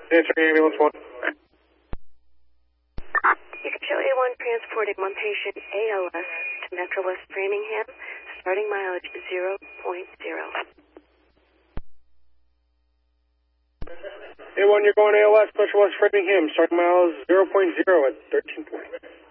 Answering ambulance 1. You can show A1 transporting one patient ALS to Metro West Framingham, starting mileage 0.0. A1, you're going ALS, Metro West Framingham, starting miles 0.0 at 13 points.